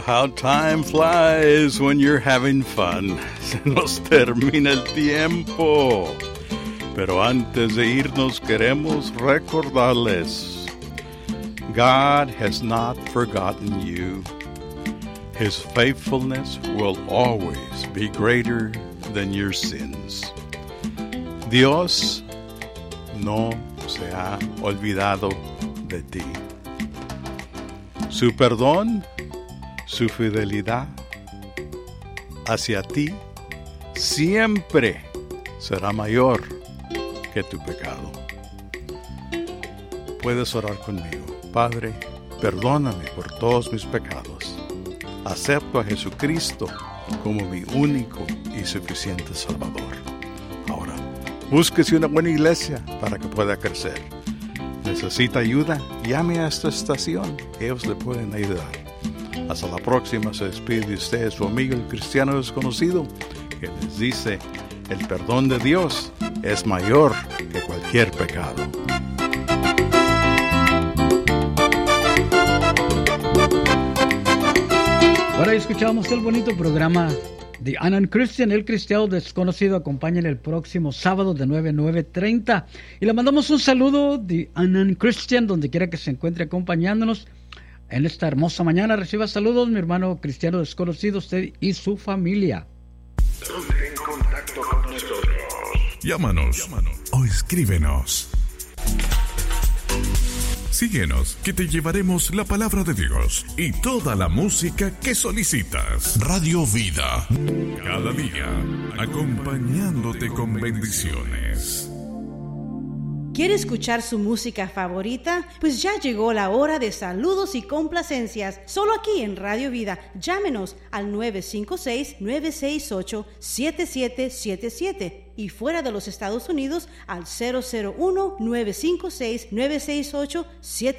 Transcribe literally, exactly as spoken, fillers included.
How time flies when you're having fun. Se nos termina el tiempo. Pero antes de irnos queremos recordarles, God has not forgotten you. His faithfulness will always be greater than your sins. Dios no se ha olvidado de ti. Su perdón, su fidelidad hacia ti siempre será mayor que tu pecado. Puedes orar conmigo. Padre, perdóname por todos mis pecados. Acepto a Jesucristo como mi único y suficiente Salvador. Ahora, búsquese una buena iglesia para que pueda crecer. ¿Necesita ayuda? Llame a esta estación. Ellos le pueden ayudar. Hasta la próxima. Se despide de usted su amigo el cristiano desconocido, que les dice: el perdón de Dios es mayor que cualquier pecado. Ahora escuchamos el bonito programa The Unknown Christian, el cristiano desconocido. Acompáñenle el próximo sábado de nueve a nueve treinta. Y le mandamos un saludo, The Unknown Christian, donde quiera que se encuentre acompañándonos en esta hermosa mañana. Reciba saludos, mi hermano cristiano desconocido, usted y su familia. Ponte en contacto con nosotros. Llámanos, Llámanos o escríbenos. Síguenos, que te llevaremos la palabra de Dios y toda la música que solicitas. Radio Vida, cada día acompañándote con bendiciones. ¿Quiere escuchar su música favorita? Pues ya llegó la hora de saludos y complacencias, solo aquí en Radio Vida. Llámenos al nueve cinco seis, nueve seis ocho, siete siete siete siete y fuera de los Estados Unidos al cero cero uno, nueve cinco seis, nueve seis ocho, siete